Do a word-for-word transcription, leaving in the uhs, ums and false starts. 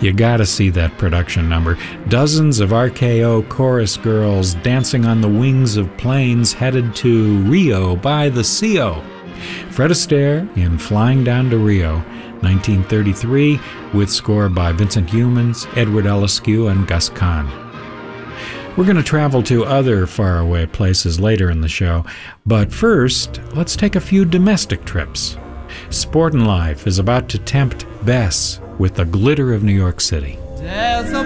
You gotta see that production number. Dozens of R K O chorus girls dancing on the wings of planes headed to Rio by the C O. Fred Astaire in Flying Down to Rio, nineteen thirty-three, with score by Vincent Youmans, Edward Eliscu, and Gus Kahn. We're going to travel to other faraway places later in the show, but first, let's take a few domestic trips. Sportin' Life is about to tempt Bess with the glitter of New York City. There's a